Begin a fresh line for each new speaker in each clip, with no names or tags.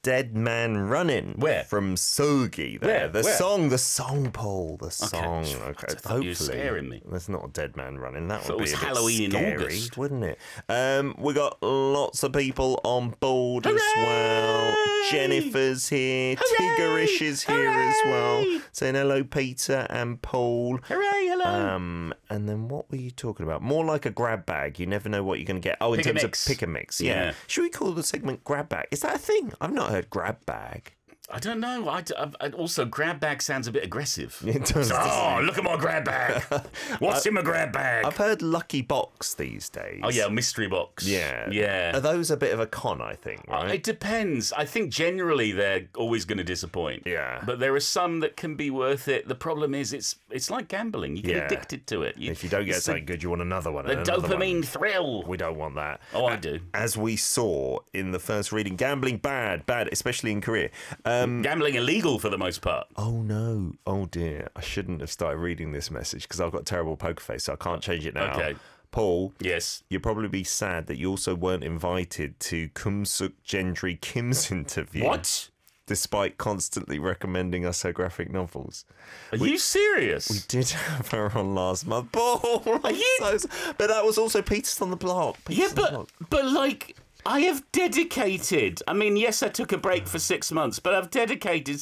Dead Man Running.
Where?
From Sogi there.
Where?
The song, Paul. The song. Okay.
I thought
Hopefully.
you were scaring me.
There's not a Dead Man Running. That would
it
be
was
a bit
Halloween in
scary,
August.
wouldn't it? We got lots of people on board as well. Jennifer's here. Tiggerish is here as well. Saying hello, Peter and Paul.
Hooray, hello.
And then what were you talking about? More like a grab bag. You never know what you're going to get. Oh, in
Pick a
terms
mix.
of pick a mix. Yeah. Should we call the segment grab bag? Is that a thing? I've not heard grab bag.
I don't know. I also, grab bag sounds a bit aggressive.
It does.
Oh, look at my grab bag. What's in my grab bag?
I've heard lucky box these days.
Oh, yeah, mystery box.
Yeah.
Yeah.
Are those a bit of a con, I think, right?
It depends. I think generally they're always going to disappoint.
Yeah.
But there are some that can be worth it. The problem is it's like gambling. You get addicted to it.
If you don't get something good, you want another one.
The dopamine thrill.
We don't want that.
Oh, I do.
As we saw in the first reading, gambling bad, especially in Korea.
Gambling illegal for the most part.
Oh no. Oh dear. I shouldn't have started reading this message because I've got terrible poker face, so I can't change it now.
Okay.
Paul,
Yes.
you'll probably be sad that you also weren't invited to Kum Suk Gendry Kim's interview.
What?
Despite constantly recommending us her graphic novels.
Are you serious?
We did have her on last month. Paul, but that was also Peter's on the Block.
But like, I have dedicated. I mean, yes, I took a break for 6 months, but I've dedicated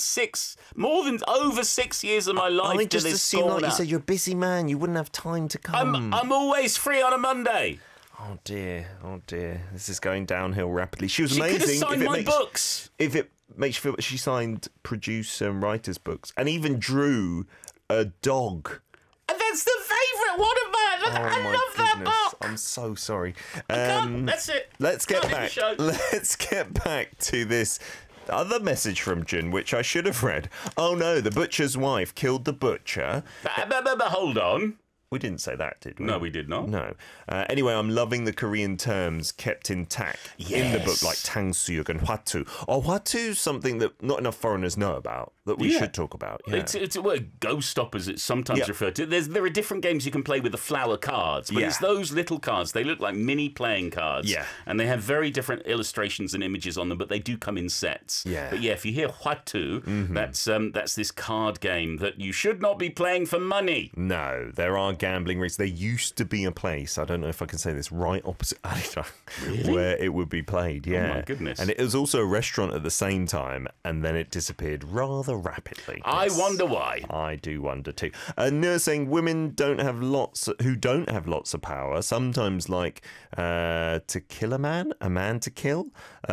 over 6 years of my life
I
to
just
this
assumed, like
corner.
you said, you're a busy man. You wouldn't have time to come.
I'm always free on a Monday.
Oh dear, this is going downhill rapidly. She was
She
amazing.
could have signed my books.
If it makes you feel, she signed producer and writer's books, and even drew a dog.
And that's the favourite one of mine. I love that book.
I'm so sorry.
That's it.
Let's get
Cut the
back.
show.
Let's get back to this other message from Jun, which I should have read. Oh no, the butcher's wife killed the butcher.
But hold on.
We didn't say that, did we?
No, we did not.
No. Anyway, I'm loving the Korean terms kept intact in the book, like tangsuyuk and hwatu. Oh, hwatu's something that not enough foreigners know about, that we should talk about. Yeah.
It's a word, ghost stoppers, it's sometimes referred to. There are different games you can play with the flower cards, but it's those little cards. They look like mini playing cards.
Yeah.
And they have very different illustrations and images on them, but they do come in sets.
Yeah.
But yeah, if you hear hwatu, that's this card game that you should not be playing for money.
No, there are gambling rigs. There used to be a place, I don't know if I can say this, right opposite
Really?
where it would be played. Yeah.
Oh my goodness.
And it was also a restaurant at the same time, and then it disappeared rather rapidly.
I wonder why.
I do wonder too. Nurse saying women who don't have lots of power sometimes like to kill a man to kill.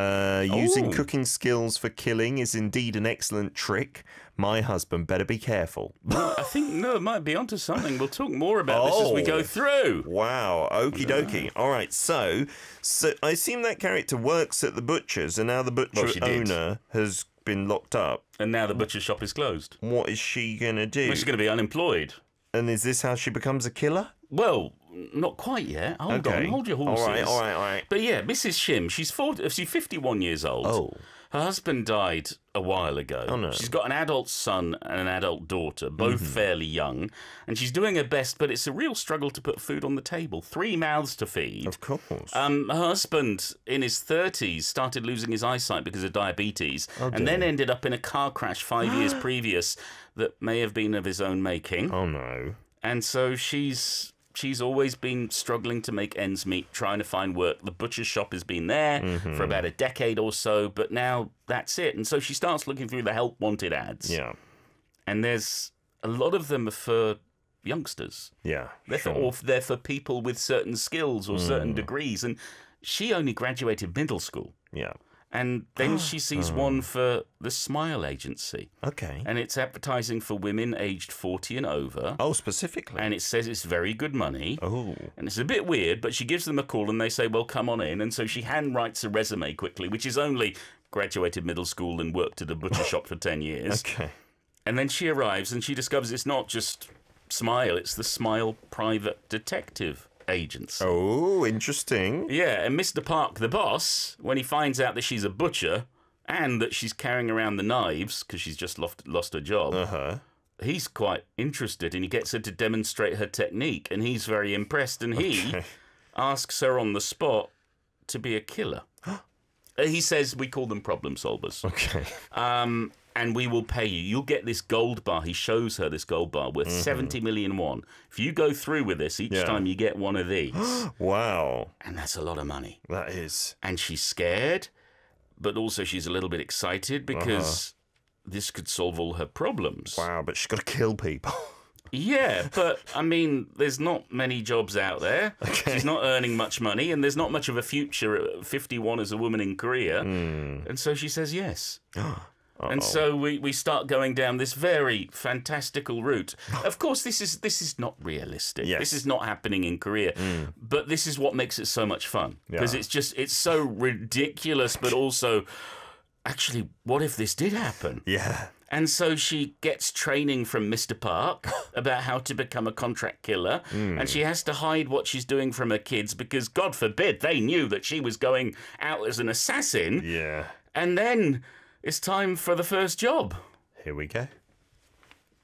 Using cooking skills for killing is indeed an excellent trick. My husband better be careful.
I think it might be onto something. We'll talk more about this as we go through.
Wow, okie dokie. All right, so I assume that character works at the butcher's, and now the butcher owner has been locked up.
And now the butcher shop is closed.
What is she going to do?
Well, she's going to be unemployed.
And is this how she becomes a killer?
Well, not quite yet. Hold on, hold your horses.
All right.
But yeah, Mrs. Shim, she's 51 years old.
Oh.
Her husband died a while ago.
Oh, no.
She's got an adult son and an adult daughter, both fairly young, and she's doing her best, but it's a real struggle to put food on the table. 3 mouths to feed.
Of course.
Her husband, in his 30s, started losing his eyesight because of diabetes, and then ended up in a car crash 5 years previous that may have been of his own making.
Oh, no.
And so she's always been struggling to make ends meet, trying to find work. The butcher's shop has been there for about a decade or so, but now that's it. And so she starts looking through the help wanted ads.
Yeah.
And there's a lot of them are for youngsters.
Yeah.
They're for people with certain skills or certain degrees. And she only graduated middle school.
Yeah.
And then she sees one for the Smile Agency.
Okay.
And it's advertising for women aged 40 and over.
Oh, specifically.
And it says it's very good money.
Oh.
And it's a bit weird, but she gives them a call and they say, well, come on in. And so she handwrites a resume quickly, which is only graduated middle school and worked at a butcher shop for 10 years.
Okay.
And then she arrives and she discovers it's not just Smile, it's the Smile Private Detective Agency.
Oh, interesting.
Yeah, and Mr. Park, the boss, when he finds out that she's a butcher and that she's carrying around the knives because she's just lost her job, he's quite interested and he gets her to demonstrate her technique and he's very impressed and he asks her on the spot to be a killer. He says we call them problem solvers.
Okay.
And we will pay you. You'll get this gold bar. He shows her this gold bar worth 70 million won. If you go through with this, each time you get one of these.
Wow.
And that's a lot of money.
That is.
And she's scared, but also she's a little bit excited because this could solve all her problems.
Wow, but she's got to kill people.
Yeah, but, I mean, there's not many jobs out there.
Okay.
She's not earning much money, and there's not much of a future at 51 as a woman in Korea. And so she says yes. And so we start going down this very fantastical route. Of course, this is not realistic.
Yes.
This is not happening in Korea. But this is what makes it so much fun. Because it's so ridiculous, but also, actually, what if this did happen?
Yeah.
And so she gets training from Mr. Park about how to become a contract killer. And she has to hide what she's doing from her kids because, God forbid, they knew that she was going out as an assassin.
Yeah.
And then it's time for the first job.
Here we go.